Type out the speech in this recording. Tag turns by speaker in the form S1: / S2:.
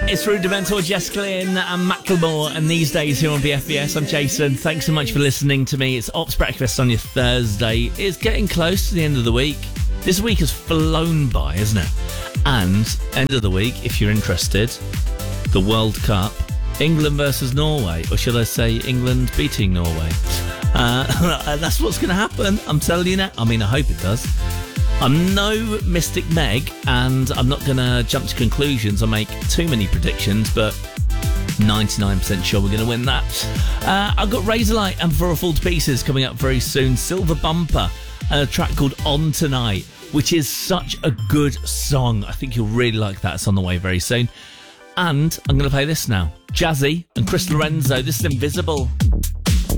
S1: It's Rudimental, Jess Glynn and Macklemore, and these days here on BFBS, I'm Jason. Thanks so much for listening to me. It's Ops Breakfast on your Thursday. It's getting close to the end of the week. This week has flown by, isn't it? And end of the week, if you're interested, the World Cup, England versus Norway, or should I say England beating Norway? That's what's going to happen. I'm telling you now. I mean, I hope it does. I'm no Mystic Meg, and I'm not going to jump to conclusions or make too many predictions, but 99% sure we're going to win that. I've got Razorlight and For a Fall to Pieces coming up very soon. Silver Bumper and a track called On Tonight, which is such a good song. I think you'll really like that. It's on the way very soon. And I'm going to play this now. Jazzy and Chris Lorenzo. This is Invisible.